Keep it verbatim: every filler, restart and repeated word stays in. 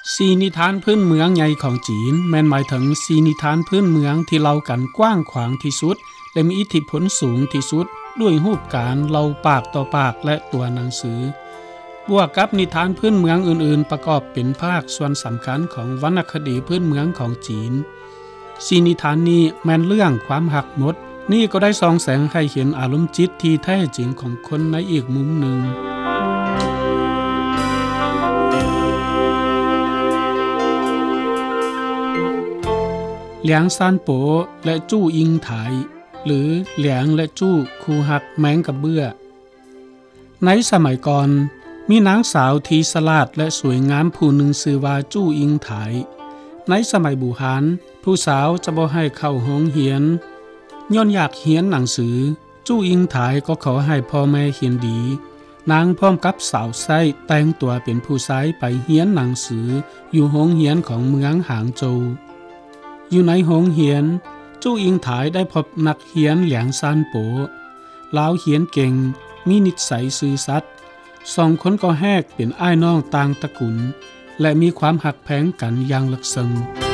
สีนิทานพื้นเมืองใหญ่ของจีนแม่นหมายถึงสีนิทานพื้นเมืองที่เล่ากันกว้างขวางที่สุดและมีอิทธิพลสูงที่สุดด้วยรูปการเล่าปากต่อปากและตัวหนังสือบวกกับนิทานพื้นเมืองอื่นๆประกอบเป็นภาคส่วนสำคัญของวรรณคดีพื้นเมืองของจีนสีนิทานนี้แม่นเรื่องความหักหมดนี่ก็ได้ส่องแสงให้เห็นอารมณ์จิตที่แท้จริงของคนในอีกมุมหนึ่งเหลียงซานโปและจู้อิงถ่ายหรือเหลียงและจู้คูหักแมงกับเบื้อในสมัยก่อนมีนางสาวที่ฉลาดและสวยงามผู้หนึ่งชื่อว่าจู้อิงถ่ายในสมัยบูหานผู้สาวจะบ่ให้เข้าโรงเรียนย้อนอยากเรียนหนังสือจู้อิงถ่ายก็ขอให้พ่อแม่เขียนดีนางพร้อมกับสาวไส้แต่งตัวเป็นผู้ชายไปเรียนหนังสืออยู่โรงเรียนของเมืองหางโจวอยู่ในโรงเรียนจู้อิงถ่ายได้พบนักเรียนเหลียงซานโปลาวเขียนเก่งมีนิสัยซื่อสัตย์สองคนก็แฮกเป็นอ้ายน้องต่างตระกูลและมีความหักแพงกันอย่างลึกซึ้ง